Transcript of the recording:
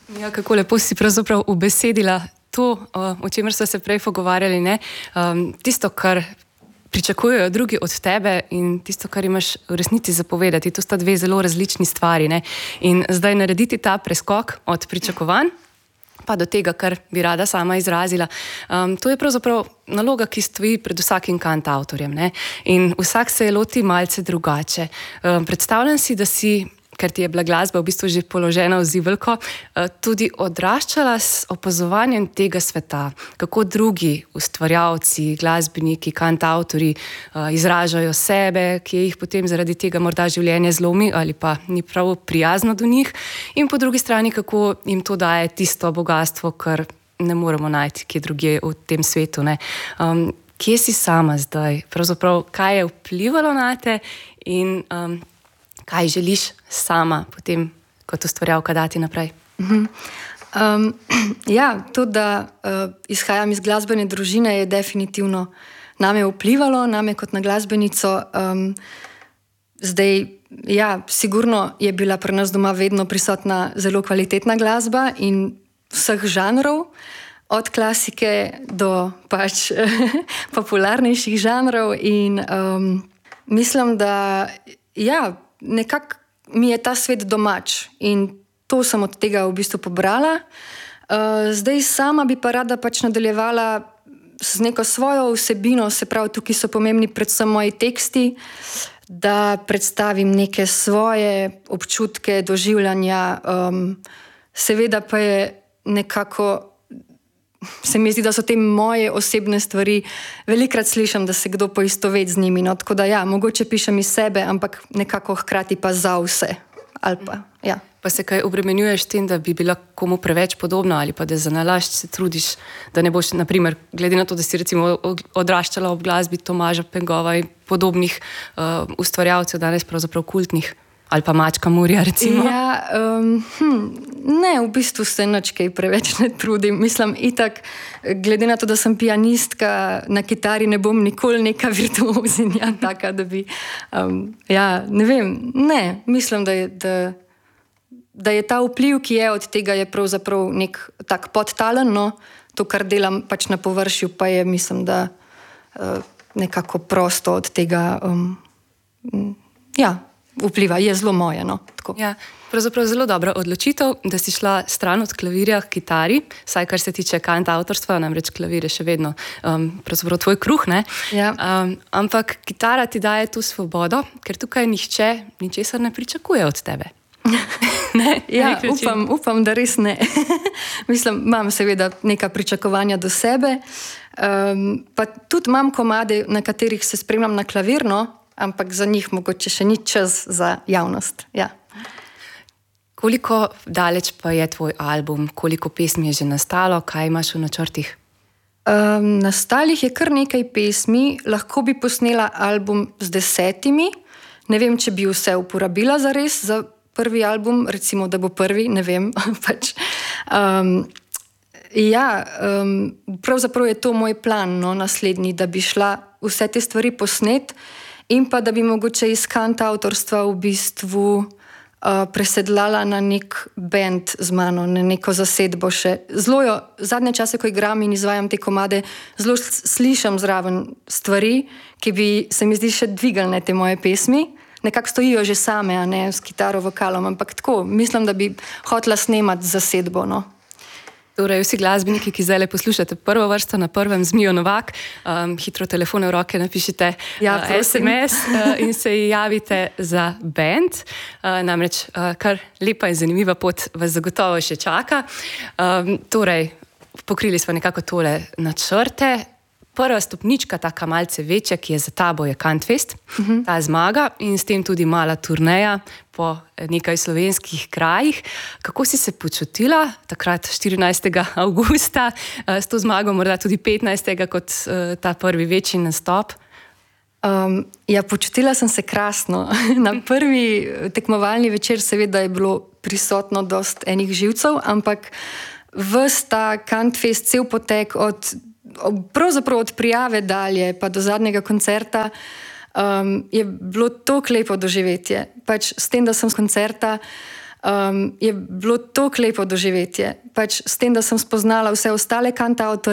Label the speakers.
Speaker 1: Ja, kako lepo si pravzaprav ubesedila to, o čemer smo se prej pogovarjali, ne? Tisto, kar pričakujejo drugi od tebe in tisto, kar imaš v resnici zapovedati. To sta dve zelo različni stvari, ne? In zdaj narediti ta preskok od pričakovanj pa do tega, kar bi rada sama izrazila. To je pravzaprav naloga, ki stoji pred vsakim kantavtorjem, ne? In vsak se je loti malce drugače. Predstavljam si, da si, ker ti je bila glasba v bistvu že položena v zibelko, tudi odraščala s opazovanjem tega sveta, kako drugi ustvarjalci, glasbeniki, kantavtori izražajo sebe, ki jih potem zaradi tega morda življenje zlomi ali pa ni prav prijazno do njih, in po drugi strani, kako jim to daje tisto bogastvo, kar ne moremo najti kje drugje v tem svetu, ne. Kje si sama zdaj? Pravzaprav, kaj je vplivalo na te in kaj želiš sama potem kot ustvarjalka dati naprej?
Speaker 2: To, da izhajam iz glasbene družine, je definitivno name vplivalo, name kot na glasbenico. Sigurno je bila pri nas doma vedno prisotna zelo kvalitetna glasba in vseh žanrov, od klasike do pač popularnejših žanrov, in mislim, da nekako mi je ta svet domač in to sem od tega v bistvu pobrala. Zdaj sama bi pa rada pač nadaljevala z neko svojo vsebino, se pravi, tukaj so pomembni predvsem moji teksti, da predstavim neke svoje občutke, doživljanja. Seveda pa je nekako, se mi zdi, da so te moje osebne stvari, velikokrat slišim, da se kdo poistoveti z njimi, no, tako da mogoče pišem iz sebe, ampak nekako hkrati pa za vse. Ali pa,
Speaker 1: Pa se kaj obremenjuješ s tem, da bi bila komu preveč podobna ali pa da za nalašč se trudiš, da ne boš, na primer, glede na to, da si recimo odraščala ob glasbi Tomaža Pengova in podobnih ustvarjalcev, danes pravzaprav kultnih, ali pa Mačka Murija, recimo?
Speaker 2: Ne, v bistvu se nič kaj preveč ne trudim. Mislim, itak, glede na to, da sem pianistka, na kitari ne bom nikoli neka virtuozinja, taka, da bi, ne vem, ne, mislim, da je ta vpliv, ki je od tega, je pravzaprav nek tak podtalen, no, to, kar delam pač na površju, pa je, mislim, da nekako prosto od tega, vpliva, je zelo moje, no, tako.
Speaker 1: Pravzaprav zelo dobra odločitev, da si šla stran od klavirja k kitari, saj kar se tiče kantavtorstva, namreč klavir je še vedno pravzaprav tvoj kruh, ne? Ampak kitara ti daje tu svobodo, ker tukaj nihče ničesar ne pričakuje od tebe.
Speaker 2: Upam, da res ne. Mislim, imam seveda neka pričakovanja do sebe, pa tudi imam komade, na katerih se spremljam na klavir, no, ampak za njih mogoče še ni čas za javnost,
Speaker 1: Koliko daleč pa je tvoj album? Koliko pesmi je že nastalo? Kaj imaš v načrtih?
Speaker 2: Nastalih je kar nekaj pesmi. Lahko bi posnela album z 10. Ne vem, če bi vse uporabila zares za prvi album, recimo, da bo prvi, ne vem, pač. Pravzaprav je to moj plan, no, naslednji, da bi šla vse te stvari posnet in pa da bi mogoče iz kantavtorstva v bistvu presedlala na nek band z mano, na neko zasedbo še. Zadnje čase, ko igram in izvajam te komade, zelo slišam zraven stvari, ki bi se mi zdi še dvigalne te moje pesmi. Nekako stojijo že same, a ne, s kitaro, vokalom, ampak tako, mislim, da bi hotela snemati zasedbo, no.
Speaker 1: Torej, vsi glasbeniki, ki zdaj poslušate prvo vrsto na prvem, Zmijo Novak, hitro telefone v roke napišite SMS in se javite za band. Namreč kar lepa in zanimiva pot vas zagotovo še čaka. Torej, pokrili smo nekako tole načrte. Prva stopnička, taka malce večja, ki je za tabo, je Kantfest, ta zmaga in s tem tudi mala turneja po nekaj slovenskih krajih. Kako si se počutila takrat 14. avgusta s to zmago, morda tudi 15. kot ta prvi večji nastop?
Speaker 2: Počutila sem se krasno. Na prvi tekmovalni večer seveda je bilo prisotno dost enih živcev, ampak ves ta Kantfest, cel potek pravzaprav od prijave dalje pa do zadnjega koncerta je bilo toliko lepo doživetje. Pač s tem, da sem s koncerta je bilo tako lepo doživetje. Pač s tem, da sem spoznala vse ostale kantavtorje,